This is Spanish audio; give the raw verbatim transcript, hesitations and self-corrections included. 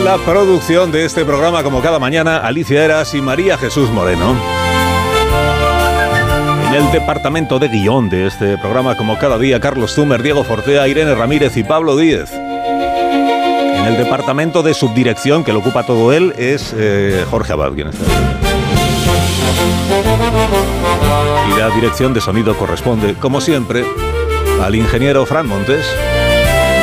En la producción de este programa, como cada mañana, Alicia Eras y María Jesús Moreno. En el departamento de guión de este programa, como cada día, Carlos Zumer, Diego Fortea, Irene Ramírez y Pablo Díez. En el departamento de subdirección, que lo ocupa todo él, es eh, Jorge Abad, quien está. Y la dirección de sonido corresponde, como siempre, al ingeniero Fran Montes.